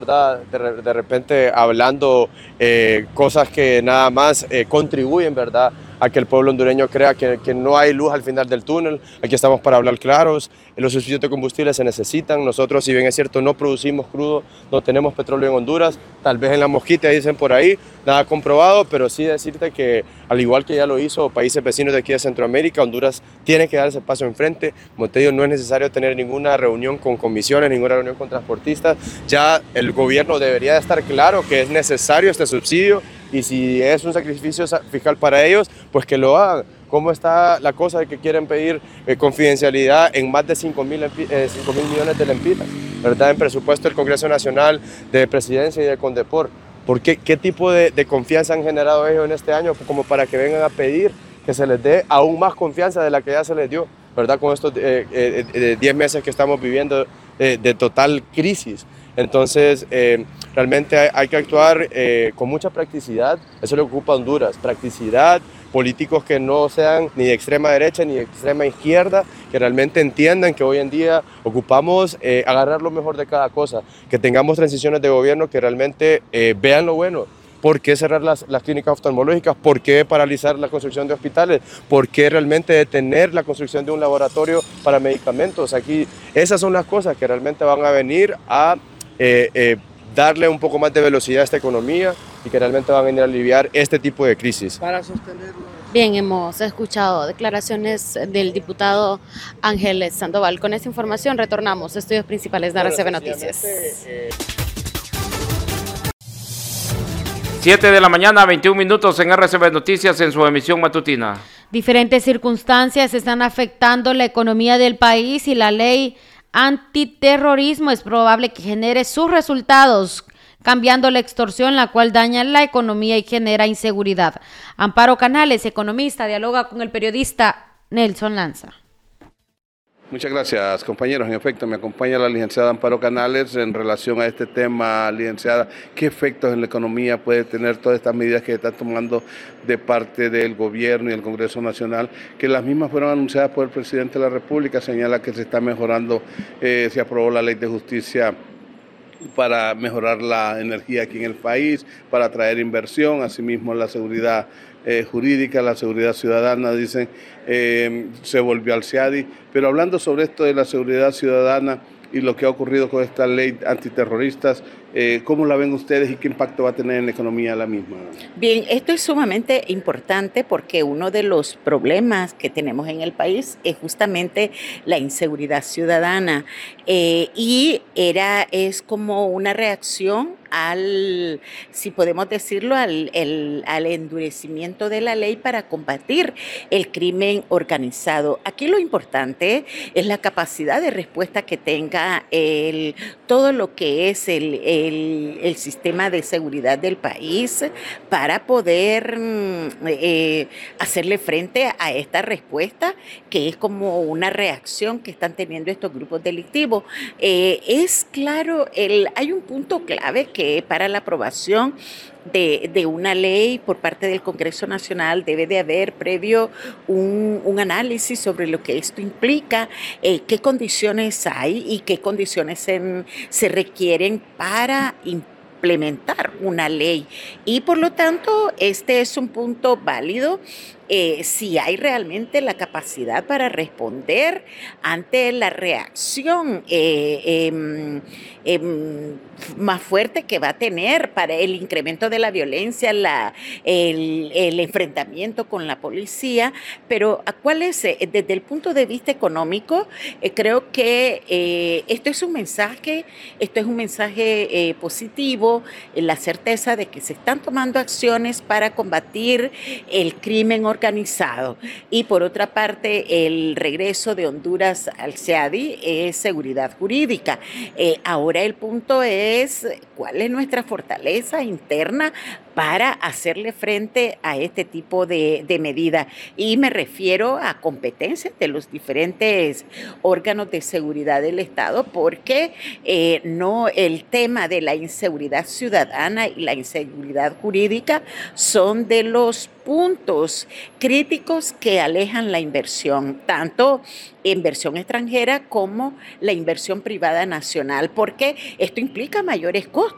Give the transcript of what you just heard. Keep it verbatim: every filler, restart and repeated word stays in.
¿verdad? De, re- de repente hablando eh, cosas que nada más eh, contribuyen, ¿verdad?, a que el pueblo hondureño crea que, que no hay luz al final del túnel. Aquí estamos para hablar claros. Los subsidios de combustible se necesitan. Nosotros, si bien es cierto, no producimos crudo, no tenemos petróleo en Honduras. Tal vez en la Mosquita dicen por ahí, nada comprobado, pero sí decirte que, al igual que ya lo hizo países vecinos de aquí de Centroamérica, Honduras tiene que dar ese paso enfrente. Como te digo, no es necesario tener ninguna reunión con comisiones, ninguna reunión con transportistas. Ya el gobierno debería de estar claro que es necesario este subsidio, y si es un sacrificio fiscal para ellos, pues que lo hagan. ¿Cómo está la cosa de que quieren pedir eh, confidencialidad en más de cinco mil eh, millones de lempiras, ¿verdad?, en presupuesto del Congreso Nacional, de Presidencia y de Condepor? ¿Por qué, qué tipo de, de confianza han generado ellos en este año como para que vengan a pedir que se les dé aún más confianza de la que ya se les dio, ¿verdad?, con estos diez eh, eh, meses que estamos viviendo eh, de total crisis? Entonces, eh, realmente hay, hay que actuar eh, con mucha practicidad. Eso es lo que ocupa Honduras: practicidad, políticos que no sean ni de extrema derecha ni de extrema izquierda, que realmente entiendan que hoy en día ocupamos eh, agarrar lo mejor de cada cosa, que tengamos transiciones de gobierno que realmente eh, vean lo bueno. ¿Por qué cerrar las, las clínicas oftalmológicas? ¿Por qué paralizar la construcción de hospitales? ¿Por qué realmente detener la construcción de un laboratorio para medicamentos? Aquí, esas son las cosas que realmente van a venir a eh, eh, darle un poco más de velocidad a esta economía, y que realmente van a venir a aliviar este tipo de crisis. Para sostenerlo. Bien, hemos escuchado declaraciones del diputado Ángel Sandoval. Con esta información retornamos a Estudios Principales de Bueno, R C B Noticias. eh, siete de la mañana, veintiún minutos en R C B Noticias en su emisión matutina. Diferentes circunstancias están afectando la economía del país y la ley antiterrorismo es probable que genere sus resultados, cambiando la extorsión, la cual daña la economía y genera inseguridad. Amparo Canales, economista, dialoga con el periodista Nelson Lanza. Muchas gracias, compañeros. En efecto, me acompaña la licenciada Amparo Canales en relación a este tema. Licenciada, ¿qué efectos en la economía puede tener todas estas medidas que están tomando de parte del gobierno y el Congreso Nacional, que las mismas fueron anunciadas por el presidente de la República? Señala que se está mejorando, eh, se aprobó la ley de justicia para mejorar la energía aquí en el país, para atraer inversión, asimismo la seguridad eh, jurídica, la seguridad ciudadana, dicen, eh, se volvió al CIADI. Pero hablando sobre esto de la seguridad ciudadana y lo que ha ocurrido con esta ley antiterroristas, eh, ¿cómo la ven ustedes y qué impacto va a tener en la economía la misma? Bien, esto es sumamente importante porque uno de los problemas que tenemos en el país es justamente la inseguridad ciudadana, eh, y era, es como una reacción al, si podemos decirlo, al, el, al endurecimiento de la ley para combatir el crimen organizado. Aquí lo importante es la capacidad de respuesta que tenga el, todo lo que es el, el, el sistema de seguridad del país para poder eh, hacerle frente a esta respuesta, que es como una reacción que están teniendo estos grupos delictivos. Eh, es claro, el, hay un punto clave que para la aprobación De, de una ley por parte del Congreso Nacional debe de haber previo un, un análisis sobre lo que esto implica, eh, qué condiciones hay y qué condiciones se, se requieren para implementar una ley. Y por lo tanto, este es un punto válido. Eh, si hay realmente la capacidad para responder ante la reacción eh, eh, eh, más fuerte que va a tener para el incremento de la violencia, la, el, el enfrentamiento con la policía. Pero ¿cuál es? Desde el punto de vista económico, eh, creo que eh, esto es un mensaje, esto es un mensaje eh, positivo, la certeza de que se están tomando acciones para combatir el crimen organizado organizado. Y por otra parte, el regreso de Honduras al CIADI es seguridad jurídica. Eh, ahora el punto es cuál es nuestra fortaleza interna para hacerle frente a este tipo de, de medidas. Y me refiero a competencias de los diferentes órganos de seguridad del Estado, porque eh, no, el tema de la inseguridad ciudadana y la inseguridad jurídica son de los puntos críticos que alejan la inversión, tanto inversión extranjera como la inversión privada nacional, porque esto implica mayores costos.